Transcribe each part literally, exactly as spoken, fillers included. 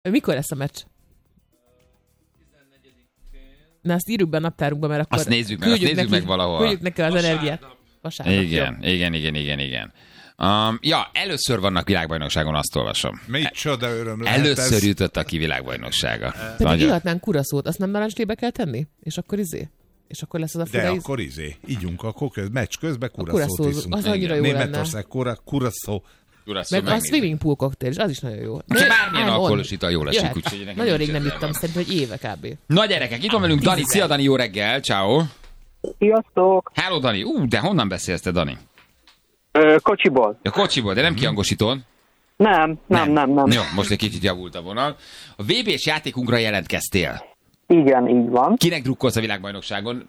Mikor lesz a meccs? Na, azt írjuk be a naptárunkba, mert akkor azt nézzük meg, azt nézzük neki, meg valahol. Küldjük neki az Vasárnap. energiát. Vasárnap. Igen, igen, igen, igen, igen. Um, ja, először vannak világbajnokságon, azt olvasom. Micsoda öröm lehet Először ez. jutottak ki világbajnoksága. Pedig Nagyon. ihatnánk kuraszót, azt nem narancslébe kell tenni? És akkor izé? És akkor lesz az a De fura íz? akkor izé, ígyunk, akkor köz, meccs közben kuraszó, kuraszót iszunk. az annyira jó lenne. Németország, kura, kuraszó. Kuraszó, Meg a swimming pool cocktail is, az is nagyon jó. Úgyhogy bármilyen I'm on. alkoholos ital jól esik, Jöhet. úgyhogy nekem Nagyon nincs rég nem ezzel ittam, van. szerintem, hogy éve kb. Na gyerekek, itt van velünk Dani. Szia Dani, jó reggel, ciao. Sziasztok! Hello Dani. Ú, de honnan beszélsz te, Dani? Ö, kocsiból. A kocsiból, de nem kihangosítón. Nem, nem, nem, nem. Jó, most egy kicsit javult a vonal. A vé bés játékunkra jelentkeztél. Igen, így van. Kinek drukkolsz a világbajnokságon?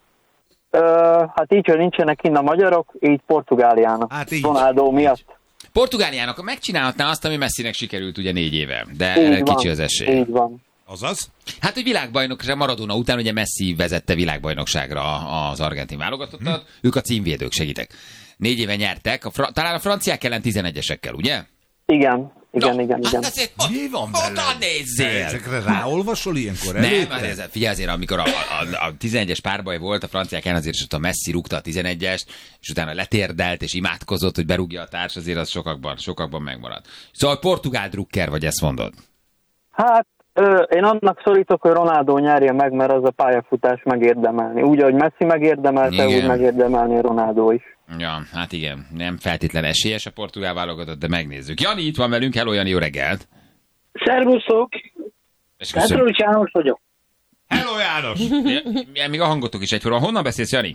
Ö, hát így, hogy nincsenek innen magyarok, így Portugáliának. Hát így. Ronaldo miatt. Portugáliának megcsinálhatná azt, ami Messinek sikerült ugye négy éve, de Így erre van, kicsi az esély. Így van. Azaz? Hát, hogy világbajnokság Maradona után ugye Messi vezette világbajnokságra az argentin válogatottat, hm. ők a címvédők, segítek. Négy éve nyertek, a fra- talán a franciák ellen tizenegyesekkel, ugye? Igen, igen, No, igen, igen. Hát azért, Mi van oda veled? nézzél! Ezekre ráolvasol ilyenkor Nem, előtte? hát ez, figyelj azért, amikor a, a, a tizenegyes párbaj volt, a franciák ellen azért, és ott a Messi rúgta a tizenegyest, és utána letérdelt, és imádkozott, hogy berúgja a társ, azért az sokakban, sokakban megmaradt. Szóval portugál drukker vagy, ezt mondod? Hát ö, én annak szorítok, hogy Ronaldo nyerje meg, mert az a pályafutás megérdemelni. Úgy, ahogy Messi megérdemelte, Igen. úgy megérdemelni Ronaldo is. Ja, hát igen, nem feltétlen esélyes a portugál válogatott, de megnézzük. Jani itt van velünk, hello Jani, jó reggelt! Szervuszok! És köszönöm. Petrovich János vagyok. Hello János! Ja, még a hangotok is egyforma. Honnan beszélsz, Jani?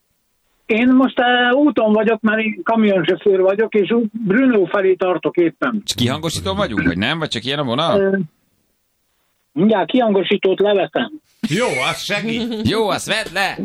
Én most uh, úton vagyok, mert én kamionsofőr vagyok, és Brno felé tartok éppen. És kihangosító vagyunk, vagy nem? Vagy csak ilyen a vonal? Uh, mindjárt kihangosítót levetem. Jó, az segít. Jó, azt vedd le!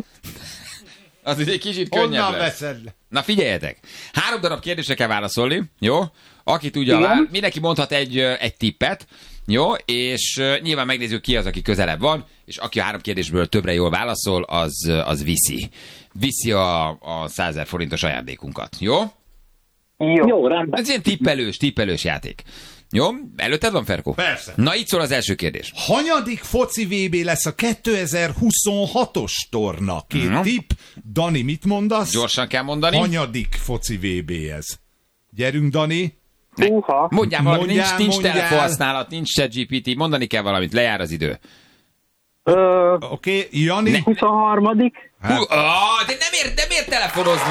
Az egy kicsit könnyebb Honnan lesz. veszed le? Na figyeljetek, három darab kérdésre kell válaszolni, jó? Aki tudja, a vál... mindenki mondhat egy, ö, egy tippet, jó? És uh, nyilván megnézzük, ki az, aki közelebb van, és aki a három kérdésből többre jól válaszol, az, ö, az viszi. Viszi a, a százezer forintos ajándékunkat, jó? Jó. Jó, rendben. Ez ilyen tippelős, tippelős játék. Jó? Előtted van, Ferko? Persze. Na, itt szól az első kérdés. Hanyadik foci vé bé lesz a kétezer-huszonhatos torna? Két Mhm. tipp. Dani, mit mondasz? Gyorsan kell mondani. Hanyadik foci vé bé ez? Gyerünk, Dani. Húha. Mondjál valamit, nincs, Mondjál, nincs mondjál. telefonhasználat, nincs ChatGPT, mondani kell valamit, lejár az idő. Ö, Oké, okay. Jani? Ne. huszonharmadik Hú, ah, de nem ér, nem ér telefonozni!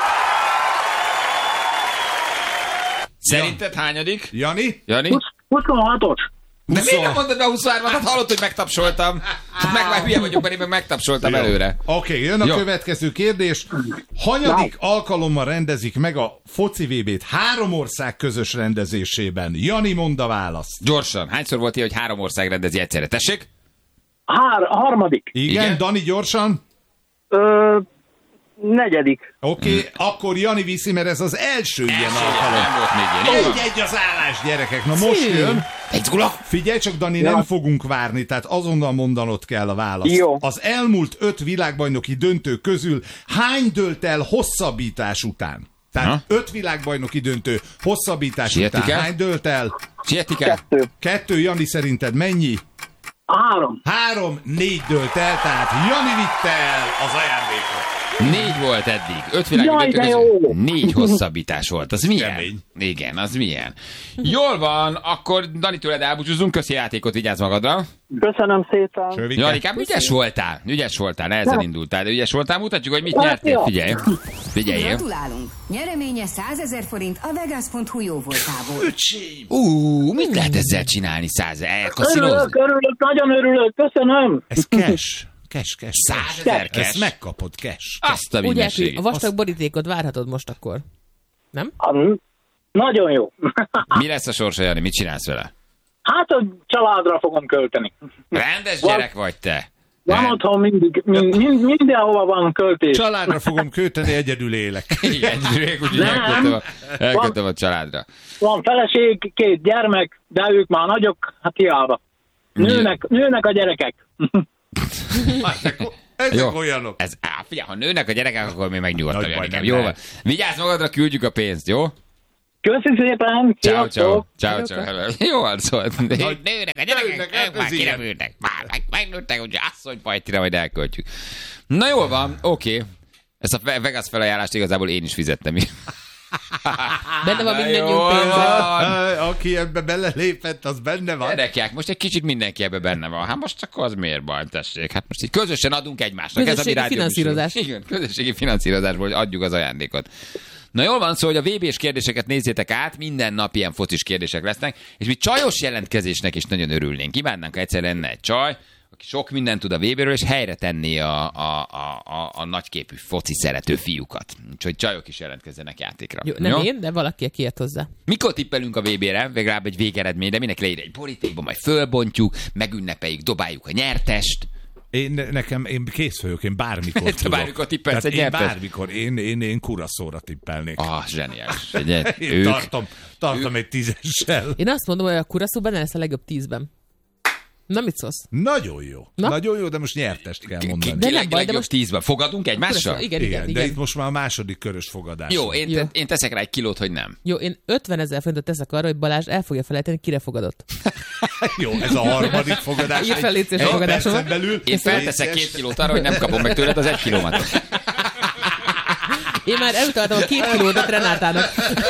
Szerinted hányadik? Jani? Jani? huszonhatos. De miért nem huszonhat. mondod be a huszonhármat? Hát hallott, hogy megtapsoltam. Hát meg már hülye vagyok, mert én meg megtapsoltam Jó. előre. Oké, okay, jön a Jó. következő kérdés. Hanyadik alkalommal rendezik meg a foci vé bét három ország közös rendezésében? Jani, mondd a választ. Gyorsan. Hányszor volt ilyen, hogy három ország rendezi egyszerre? Tessék? Hár, harmadik. Igen, Igen? Igen? Dani, gyorsan. Ö, negyedik. Oké, okay, akkor Jani viszi, mert ez az első ilyen Első, alkalom. nem volt még ilyen. Így van. Egy-egy az állás, gyerekek. Na most jön. Egy gula. Figyelj csak, Dani, nem fogunk várni, tehát azonnal mondanod kell a választ. Jó. Az elmúlt öt világbajnoki döntő közül hány dőlt el hosszabbítás után? Tehát Ha? öt világbajnoki döntő hosszabbítás Sietik után el? hány dőlt el? Sietik el? Kettő. Kettő, Jani, szerinted mennyi? Három. Három, négy dőlt el, tehát Jani vitte el az ajándékot. Négy volt eddig. Öt világi Jaj, döntő de közül. jó. Négy hosszabbítás volt. Az milyen? Kemény. Igen, az milyen? Jól van, akkor Dani, tőled elbúcsúzunk. Köszi a játékot, vigyázz magadra. Köszönöm szépen. Sövike. Janikám, ügyes voltál. Ügyes voltál, nehezen indultál, de ügyes voltál. Mutatjuk, hogy mit Hát, nyertél. jó. Figyelj. Figyeljél. Gratulálunk! Nyereménye százezer forint a Vegas pont hu jó voltából. Ú, mit lehet ezzel csinálni? Száz elkaszinózni? Örülök, örülök, nagyon örülök, köszönöm. Ez cash. Cash, cash. Százezer Ezt cash? megkapod, cash. Azt a Úgy elküld, mindenségét. a vastag borítékot várhatod most akkor. Nem? Ah, nagyon jó. Mi lesz a sorsa, Jani? Mit csinálsz vele? Hát a családra fogom költeni. Rendes gyerek vagy te. Van Rend- otthon mindig, mind, mind, mindenhova van költés. Családra fogom költeni, egyedül élek. Igen, úgyhogy Nem. elkötöm a, elkötöm a családra. Van feleség, két gyermek, de ők már nagyok, hát hiába. Nőnek, nőnek a gyerekek. Ezek, ezek Jó. olyanok. Ez, á, figyelj, ha nőnek a gyerekek, akkor még megnyugodtam, Nagy baj, Janikám. nem Jó van. lehet. Vigyázz magadra, küldjük a pénzt, jó? Köszi szépen! Ciao, ciao. Sziasztok! Ciao, ciao. Jó arcolt. Nőnek a Nőnek, gyerekek, ez már ilyen. kirepültek. Már meg- megnőttek, hogy asszonypajtira majd elköltjük. Na jól van, oké. Ezt a Vegas felajánlást igazából én is fizettem. Benne van Na mindennyiunk jól pénze. van. Aki ebbe belelépett, az benne van. Gyerekek, most egy kicsit mindenki ebbe benne van. Hát most akkor az miért baj, tessék? Hát most így közösen adunk egymásnak. Ez a mi Közösségi rádióműsorunk. finanszírozás. Igen, közösségi finanszírozásból, hogy adjuk az ajándékot. Na jól van szó, hogy a vé bés kérdéseket nézzétek át, minden nap ilyen focis kérdések lesznek, és mi csajos jelentkezésnek is nagyon örülnénk. Kívánnánk, ha egyszer lenne egy csaj, aki sok mindent tud a vé béről, és helyre tenni a, a, a, a, a nagyképű foci szerető fiúkat. Úgyhogy csajok is jelentkezzenek játékra. Jó, nem én, de valaki, aki ért hozzá. Mikor tippelünk a vé bére? Legalább egy végeredményre, mindenki leír egy borítékban, majd fölbontjuk, megünnepeljük, dobáljuk a nyertest. Én, nekem, én kész vagyok, én bármikor Te tudok. bármikor tippelsz Tehát egy én nyertest? bármikor, én, én, én kuraszóra tippelnék. Ah, zseniális. Ugye, Én ők, tartom, tartom egy tízessel. Én azt mondom, hogy a kuraszó benne lesz a legjobb tízben. Na, mit szólsz? Nagyon jó. Na? Nagyon jó, de most nyertest kell mondani. ki, De ki nem leg, baj, de legjobb most- tízben. Fogadunk egymással? Kuraszó, igen, igen, Igen, igen. de itt most már a második körös fogadás. Jó, én, Jó. te, én teszek rá egy kilót, hogy nem. Jó, én ötvenezer forintot teszek arra, hogy Balázs el fogja felejteni, kire fogadott. Jó, ez a harmadik fogadás. Írd fel, légy szíves, egy fogadásomat. percen belül. Én felteszek két kilót arra, hogy nem kapom meg tőled az egy kilómat. Én már elutaltam a két kilódat Renátának.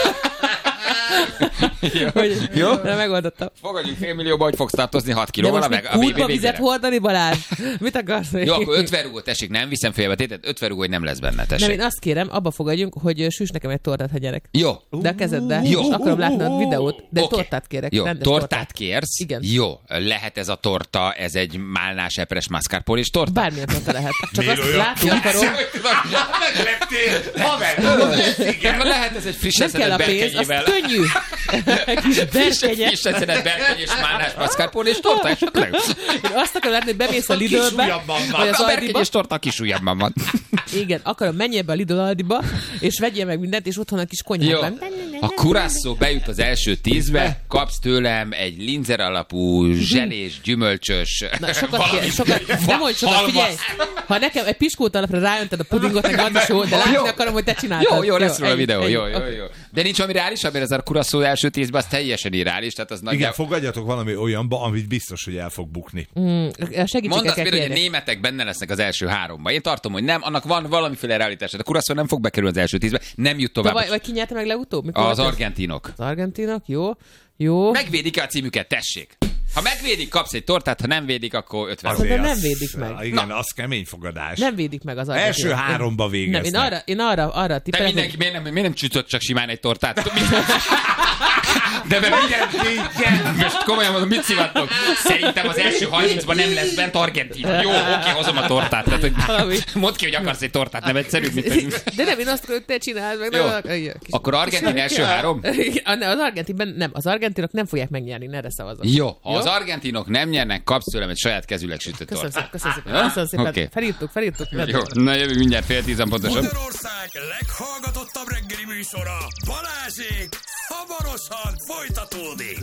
Hogy, Jó. De megoldottam. Fogadjunk félmillióba, hogy fogsz tartozni hat De kilóval most a, még meg, a vé bé kurva vizet végére. hordani, Balázs? Mit akarsz? Jó, akkor ötven rúgó, tessék, nem viszem félbe tétet, ötven rúgó, hogy nem lesz benne, Nem, tessék. én azt kérem, abba fogadjunk, hogy süss nekem egy tortát, ha gyerek. Jó. De a kezeddel. Jó. És akarom látni a videót, de Oké. tortát kérek. Jó, rendes tortát kérsz? Igen. Jó, lehet ez a torta, ez egy málnás epres mascarpone és torta? Bármilyen torta lehet. Csak Miért azt olyan látni akarom. Megleptél! Haver! Igen, lehet ez egy friss Nem kell a eszedett pénz, az berkenyével. könnyű. Kis berkenye. Friss eszedett berkeny és málnás mascarpone és torta esetleg? Én azt akarom látni, hogy bemész a Kis Lidlbe, ujjabban van. vagy az A berkeny Aldiba. és torta a kis ujjamban van. Igen, akarom, menjél be a Lidl Aldiba, és vegyél meg mindent, és otthon a kis Jó. konyhában. A kurászó bejut az első tízbe, kapsz tőlem egy linzer alapú, zselés, gyümölcsös... Na, sokat valami kér, sokat, fa- nem mondj sokat, halmasz. figyelj! Ha nekem egy piskót alapra ráönted a pudingot, meg az is jó, de látni Jó. akarom, hogy te csináltad. Jó, jó, lesz róla a ennyi, videó, ennyi. jó, jó, Oké. jó. De nincs valami reális, mert ez a kuraszó első tízben, az teljesen irreális, tehát az Igen, nagyjából... fogadjatok valami olyanba, amit biztos, hogy el fog bukni. Mm, Segítséget Mondd azt kell például, hogy a kérni. németek benne lesznek az első háromban. Én tartom, hogy nem, annak van valamiféle realitás. A kuraszó nem fog bekerülni az első tízbe, nem jut De tovább. vagy, vagy ki nyerte meg legutóbb? Mikor Az volt ez? argentinok. Az argentinok, jó. Jó. Megvédik a címüket, tessék. Ha megvédik, kapsz egy tortát, ha nem védik, akkor ötven. Azt mondom, Azért nem az- védik meg. Igen, az kemény fogadás. Nem védik meg az argentinok. Első háromba végeznek. Nem, én arra, én arra, arra Te tippelek, hogy- mindenki, miért nem, miért nem csütött csak simán egy tortát? De mert igen, most komolyan mondom, mit szivattok? Szerintem az első harmincban nem lesz bent Argentin. Jó, oké, hozom a tortát. Tehát, Valami. hogy mondd ki, hogy akarsz egy tortát, nem egyszerű, mint De nem, én azt akarom, hogy te csináld meg. Jó. Nem, Ilyen kis- Akkor Argentin első három? Igen, az argentinben nem, az argentinok nem fogják megnyerni, ne erre szavazok. Jó, ha az argentinok nem nyernek, kapsz tőlem egy saját kezüleg sütött Köszönöm szépen, tortát. köszönöm szépen. Ha? Köszönöm szépen. Oké. Felírtuk, felírtuk. Jó, na jövünk mindjárt fél tízen pontosan. Magyarország leghallgatottabb reggeli műsora, Balázsék, hamarosan folytatódik.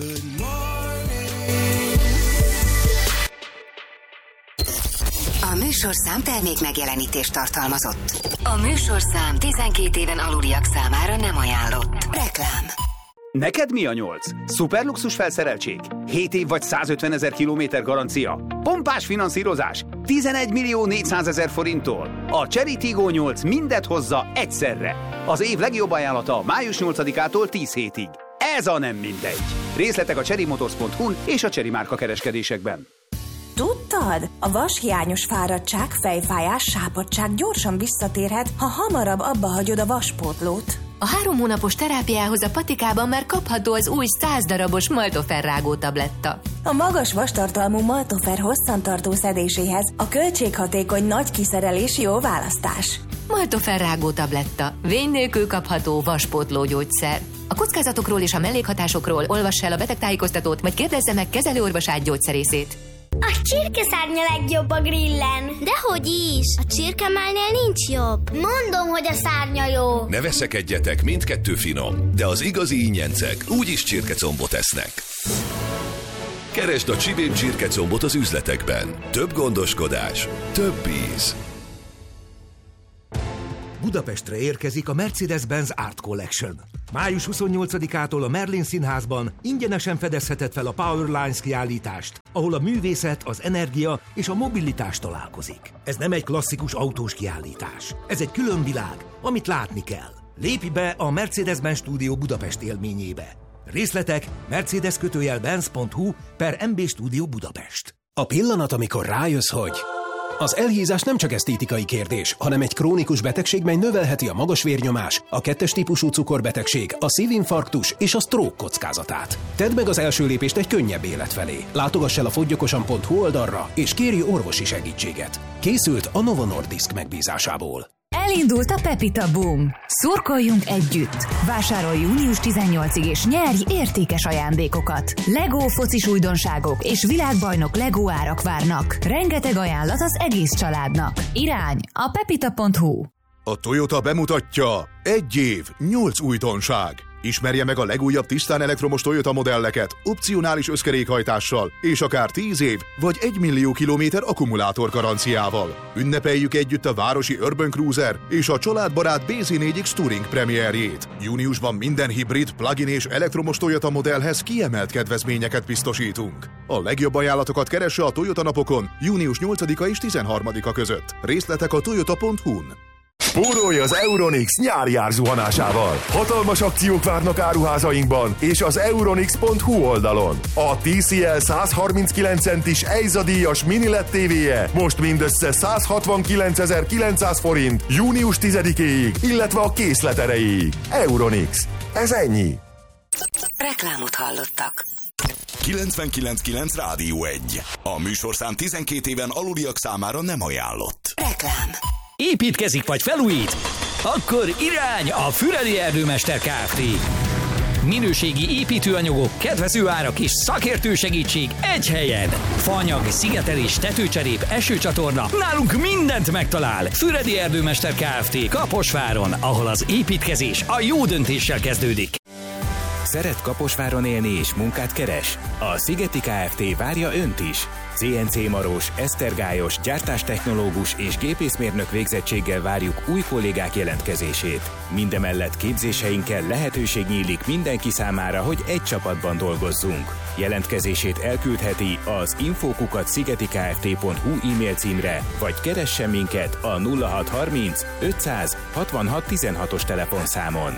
A műsorszám termék megjelenítést tartalmazott. A műsorszám tizenkét éven aluliak számára nem ajánlott. Reklám. Neked mi a nyolc? Szuperluxus felszereltség? hét év vagy százötven ezer kilométer garancia? Pompás finanszírozás? tizenegy millió négyszázezer forinttól? A Cherry Tiggo nyolc mindet hozza egyszerre. Az év legjobb ajánlata május nyolcadikától tíz hétig. Ez a nem mindegy. Részletek a cherrymotors pont hu-n és a Cherry márka kereskedésekben. Tudtad? A vashiányos fáradtság, fejfájás, sápadtság gyorsan visszatérhet, ha hamarabb abba hagyod a vaspótlót. A három hónapos terápiához a patikában már kapható az új száz darabos Maltoferrágó tabletta. A magas vastartalmú Maltofer hosszantartó szedéséhez a költséghatékony nagy kiszerelés jó választás. Maltoferrágó tabletta. Vény nélkül kapható vaspótló gyógyszer. A kockázatokról és a mellékhatásokról olvass el a betegtájékoztatót, vagy kérdezze meg kezelőorvosát gyógyszerészét. A csirkeszárny a legjobb a grillen. Dehogy is, a csirkemálnél nincs jobb. Mondom, hogy a szárnya jó. Ne veszekedjetek, mindkettő finom, de az igazi ingyencek úgyis csirkecombot esznek. Keresd a Csibén csirkecombot az üzletekben. Több gondoskodás, több íz. Budapestre érkezik a Mercedes-Benz Art Collection. május huszonnyolcadikától a Merlin Színházban ingyenesen fedezheted fel a Powerlines kiállítást, ahol a művészet, az energia és a mobilitás találkozik. Ez nem egy klasszikus autós kiállítás. Ez egy külön világ, amit látni kell. Lépj be a Mercedes-Benz Stúdió Budapest élményébe. Részletek mercedes kötőjel benz pont hu per em bé Stúdió Budapest. A pillanat, amikor rájössz, hogy az elhízás nem csak esztétikai kérdés, hanem egy krónikus betegség, mely növelheti a magas vérnyomás, a kettes típusú cukorbetegség, a szívinfarktus és a stroke kockázatát. Tedd meg az első lépést egy könnyebb élet felé. Látogass el a foggyokosan pont hu oldalra, és kérj orvosi segítséget. Készült a Novo Nordisk megbízásából. Elindult a Pepita Boom. Szurkoljunk együtt! Vásárolj június tizennyolcadikáig és nyerj értékes ajándékokat. Lego focis újdonságok és világbajnok Lego árak várnak. Rengeteg ajánlat az egész családnak. Irány a pepita pont hu. A Toyota bemutatja egy év, nyolc újdonság. Ismerje meg a legújabb tisztán elektromos Toyota modelleket, opcionális összkerékhajtással, és akár tíz év vagy egy millió kilométer akkumulátor garanciával. Ünnepeljük együtt a városi Urban Cruiser és a családbarát bé zé négy X Touring premierjét. Júniusban minden hibrid, plug-in és elektromos Toyota modellhez kiemelt kedvezményeket biztosítunk. A legjobb ajánlatokat keresse a Toyota napokon június nyolcadika és tizenharmadika között. Részletek a toyota pont hu-n. Spórolj az Euronix nyári árzuhanásával! Hatalmas akciók várnak áruházainkban és az euronix pont hu oldalon. A té cé el száz harminckilenc centis Eiza díjas mini el é dé tévéje most mindössze száz hatvankilencezer-kilencszáz forint június tizedikéig, illetve a készlet erejéig. Euronix. Ez ennyi. Reklámot hallottak. kilencvenkilenc kilenc Rádió egy. A műsorszám tizenkét éven aluliak számára nem ajánlott. Reklám. Építkezik vagy felújít? Akkor irány a Füredi Erdőmester Kft. Minőségi építőanyagok, kedvező árak és szakértő segítség egy helyen. Faanyag, szigetelés, tetőcserép, esőcsatorna. Nálunk mindent megtalál. Füredi Erdőmester Kft. Kaposváron, ahol az építkezés a jó döntéssel kezdődik. Szeret Kaposváron élni és munkát keres? A Szigeti Kft. Várja önt is. cé en cé marós, esztergályos, gyártástechnológus és gépészmérnök végzettséggel várjuk új kollégák jelentkezését. Mindemellett képzéseinkkel lehetőség nyílik mindenki számára, hogy egy csapatban dolgozzunk. Jelentkezését elküldheti az info kukac szigeti kft pont hu e-mail címre, vagy keressen minket a nulla hat harminc ötszáz hatvanhat tizenhatos telefonszámon.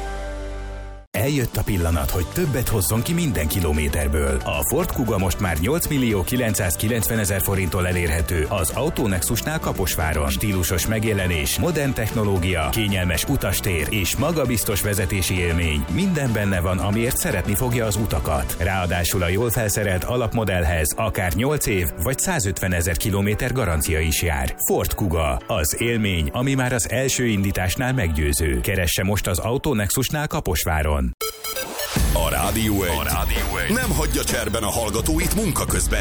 Eljött a pillanat, hogy többet hozzon ki minden kilométerből. A Ford Kuga most már nyolc millió kilencszázkilencvenezer forinttól elérhető az Autonexusnál Kaposváron. Stílusos megjelenés, modern technológia, kényelmes utastér és magabiztos vezetési élmény. Minden benne van, amiért szeretni fogja az utakat. Ráadásul a jól felszerelt alapmodellhez akár nyolc év vagy százötvenezer kilométer garancia is jár. Ford Kuga, az élmény, ami már az első indításnál meggyőző. Keresse most az Autonexusnál Kaposváron. A Rádió egy. A Rádió egy nem hagyja cserben a hallgatóit munka közben.